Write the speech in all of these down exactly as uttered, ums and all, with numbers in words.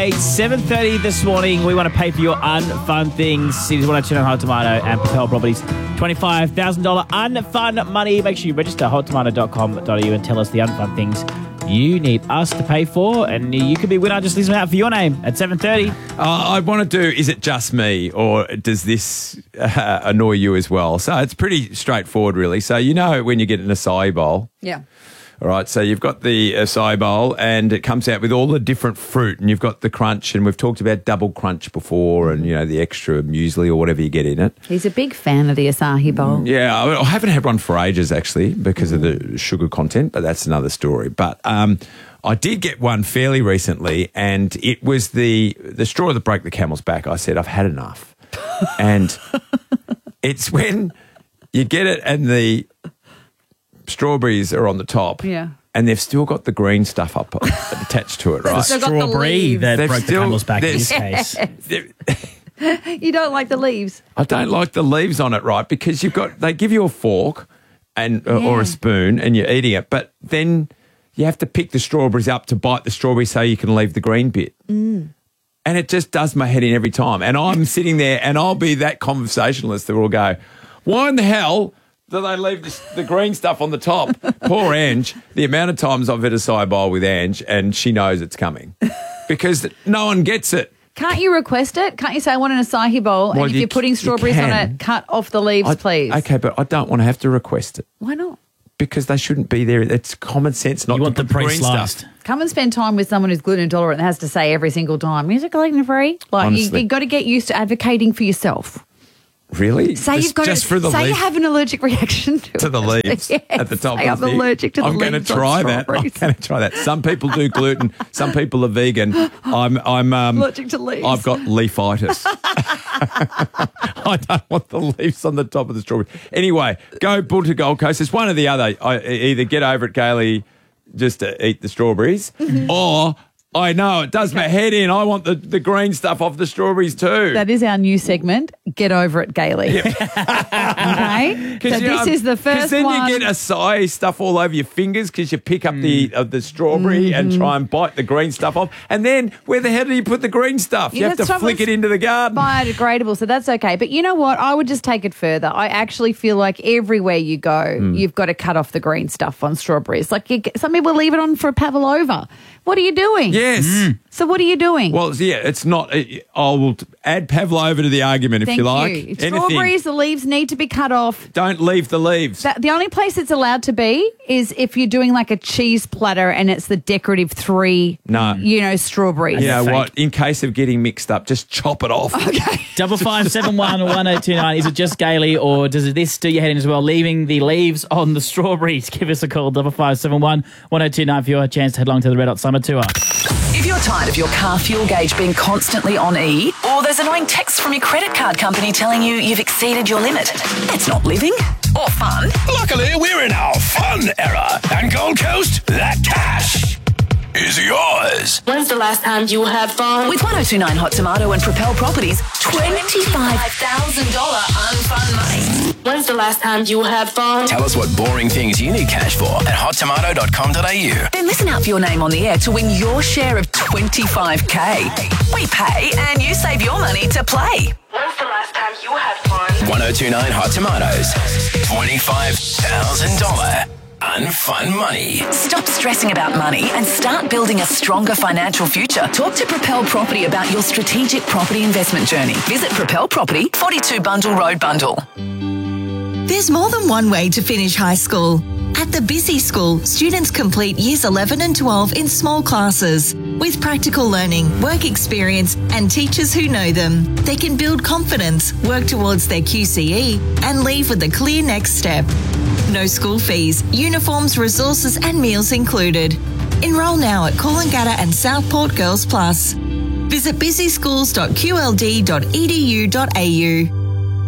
It's seven thirty this morning. We want to pay for your unfun things. Cities one oh two nine Hot Tomato and Propel Properties. twenty-five thousand dollars unfun money. Make sure you register hot tomato dot com dot a u and tell us the unfun things you need us to pay for. And you could be a winner. Just listen out for your name at seven thirty. Uh, I want to do, is it just me or does this uh, annoy you as well? So it's pretty straightforward, really. So you know when you get an acai bowl. Yeah. All right, so you've got the acai bowl and it comes out with all the different fruit and you've got the crunch, and we've talked about double crunch before and, you know, the extra muesli or whatever you get in it. He's a big fan of the acai bowl. Yeah, I I haven't had one for ages, actually, because of the sugar content, but that's another story. But um, I did get one fairly recently, and it was the, the straw that broke the camel's back. I said, I've had enough. And it's when you get it and the strawberries are on the top. Yeah. And they've still got the green stuff up attached to it, right? still got the Strawberry leaves. that They've broke still- the camel's back in this there's- case. You don't like the leaves? I don't like the leaves on it, right? Because you've got, they give you a fork and uh, or Yeah. a spoon and you're eating it, but then you have to pick the strawberries up to bite the strawberry so you can leave the green bit. Mm. And it just does my head in every time. And I'm sitting there and I'll be that conversationalist that will go, why in the hell do they leave this, the green stuff on the top? Poor Ange, the amount of times I've had a acai bowl with Ange and she knows it's coming because no one gets it. Can't you request it? Can't you say I want an acai bowl, Well, and if you you're putting c- you strawberries on can. it, cut off the leaves, I- please? Okay, but I don't want to have to request it Why not? because they shouldn't be there. It's common sense not You to want the put green pre-sliced. stuff. Come and spend time with someone who's gluten intolerant and has to say every single time, is it gluten free? Like you, Honestly. you've got to get used to advocating for yourself. Really? Say just, you've got just to, for the say leaf, you have an allergic reaction to, to the it. leaves Yes, at the top say of the I'm thing. allergic to the I'm leaves. going to on try that. I'm strawberries. going to try that. Some people do gluten. Some people are vegan. I'm I'm um, Allergic to leaves. I've got leafitis. I don't want the leaves on the top of the strawberry. Anyway, go Bull to Gold Coast. It's one or the other. I either get over at Gailey just to eat the strawberries, or I know it does my head in. I want the, the green stuff off the strawberries too. That is our new segment. Get over it, Gailey. okay, so you know, this is the Because first then one. you get acai stuff all over your fingers because you pick up the uh, the strawberry Mm-hmm. and try and bite the green stuff off. And then where the hell do you put the green stuff? You, You have to have to flick with it into the garden. biodegradable, so that's okay. But you know what? I would just take it further. I actually feel like everywhere you go, Hmm. you've got to cut off the green stuff on strawberries. Like you, some people leave it on for a pavlova. What are you doing? Yes. So what are you doing? Well, yeah, it's not. I will add pavlova to the argument if Thank you like. you. Anything. Strawberries, the leaves need to be cut off. Don't leave the leaves. That, the only place it's allowed to be is if you're doing like a cheese platter and it's the decorative three, No. you know, strawberries. you know fake. what? In case of getting mixed up, just chop it off. Okay. Double five seven one one zero two nine. Is it just Gailey, or does this do your head in as well? Leaving the leaves on the strawberries. Give us a call. Double five seven one one zero two nine for your chance to head along to the Red Hot Summer Tour. If you're tired of your car fuel gauge being constantly on E, or there's annoying texts from your credit card company telling you you've exceeded your limit, it's not living or fun. Luckily, we're in our fun era, and Gold Coast, that cash is yours. When's the last time you had fun? With one oh two nine Hot Tomato and Propel Properties, twenty-five thousand dollars unfun money. When's the last time you had fun? Tell us what boring things you need cash for at hot tomato dot com dot a u. Then listen out for your name on the air to win your share of twenty-five K. We pay and you save your money to play. When's the last time you had fun? one oh two nine Hot Tomatoes. twenty-five thousand dollars unfun money. Stop stressing about money and start building a stronger financial future. Talk to Propel Property about your strategic property investment journey. Visit Propel Property, forty-two Bundle Road, Bundle. There's more than one way to finish high school. At the Busy School, students complete years eleven and twelve in small classes. With practical learning, work experience, and teachers who know them, they can build confidence, work towards their Q C E, and leave with a clear next step. No school fees, uniforms, resources, and meals included. Enroll now at Coolangatta and Southport Girls Plus. Visit busy schools dot q l d dot e d u dot a u.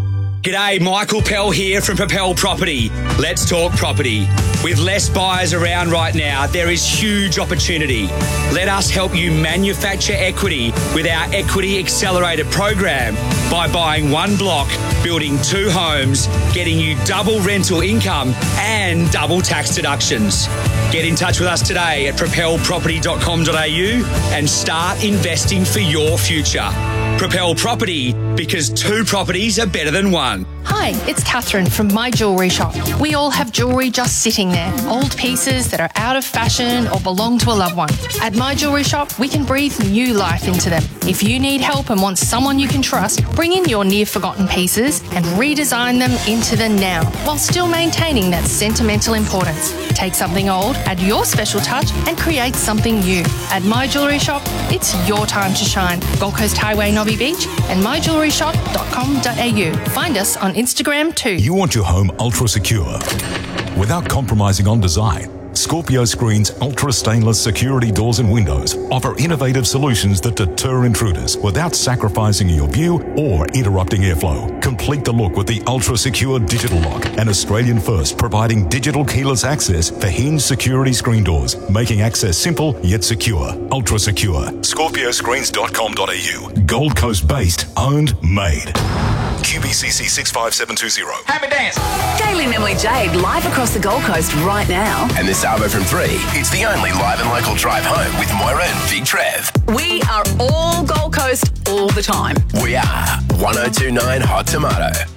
G'day, Michael Pell here from Propel Property. Let's talk property. With less buyers around right now, there is huge opportunity. Let us help you manufacture equity with our Equity Accelerator program by buying one block, building two homes, getting you double rental income and double tax deductions. Get in touch with us today at propel property dot com dot a u and start investing for your future. Propel Property, because two properties are better than one. Hi, it's Catherine from My Jewellery Shop. We all have jewellery just sitting there, old pieces that are out of fashion or belong to a loved one. At My Jewellery Shop, we can breathe new life into them. If you need help and want someone you can trust, bring in your near-forgotten pieces and redesign them into the now, while still maintaining that sentimental importance. Take something old, add your special touch, and create something new. At My Jewellery Shop, it's your time to shine. Gold Coast Highway, Nobby Beach, and my jewellery shop dot com dot a u. Find us on Instagram too. You want your home ultra secure without compromising on design. Scorpio Screen's ultra stainless security doors and windows offer innovative solutions that deter intruders without sacrificing your view or interrupting airflow. Complete the look with the ultra secure digital lock, an Australian first providing digital keyless access for hinged security screen doors, making access simple yet secure. Ultra secure. scorpio screens dot com dot a u. Gold Coast based, owned, made. Q B C C six five seven two zero. Happy dance. Daily and Emily Jade live across the Gold Coast right now. And this Arvo from three, it's the only live and local drive home with Moira and Big Trev. We are all Gold Coast all the time. We are one oh two point nine Hot Tomato.